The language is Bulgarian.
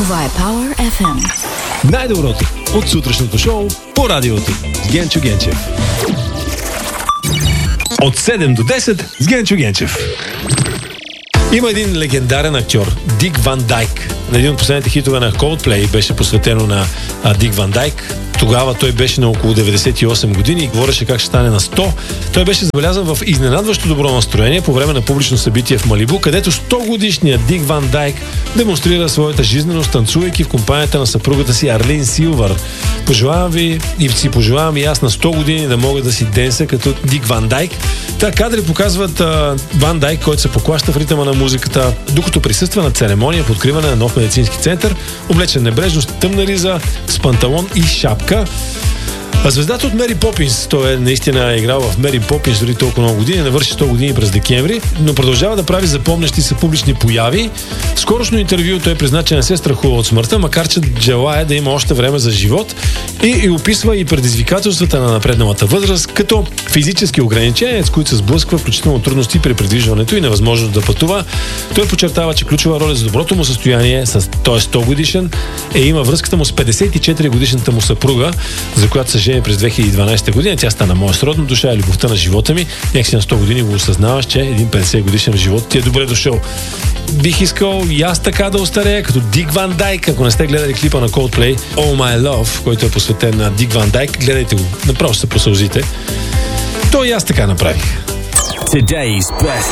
Това е Power FM. Най-доброто от сутрешното шоу по радиото с Генчо Генчев. От 7 до 10 с Генчо Генчев. Има един легендарен актьор, Дик Ван Дайк. На един от последните хитове на Coldplay беше посветено на Дик Ван Дайк. Тогава той беше на около 98 години и говореше как ще стане на 100. Той беше забелязан в изненадващо добро настроение по време на публично събитие в Малибу, където 100-годишният Дик Ван Дайк демонстрира своята жизненост, танцувайки в компанията на съпругата си Арлин Силвър. Пожелавам ви и си пожелавам и аз на 100 години да мога да си денса като Дик Ван Дайк. Та кадри показват Ван Дайк, който се поклаща в ритъма на музиката, докато присъства на церемония по откриване на нов медицински център, облечен небрежно с тъмна риза, с панталон и шапка. А звездата от Мери Попинс, той е наистина играл в Мери Попинс дори толкова много години, навърши 100 години през декември, но продължава да прави запомнящи се публични появи. В скорошно интервю той призна, че не се страхува от смъртта, макар че желае да има още време за живот и описва и предизвикателствата на напредналата възраст като физически ограничения, с които се сблъсква, включително трудности при придвижването и невъзможност да пътува. Той подчертава, че ключова роля за доброто му състояние, той е 100 годишен, има връзката му с 54 годишната му съпруга, за която се жени през 2012 година. Тя стана моя сродна душа, любовта на живота ми. Нека си на 100 години го осъзнаваш, че един 50 годишен живот ти е добре дошъл. Бих искал и аз така да остарея, като Дик Ван Дайк. Ако не сте гледали клипа на Coldplay All My Love, който е посветен на Дик Ван Дайк, гледайте го. Направо ще се просълзите. То и аз така направих. Today's best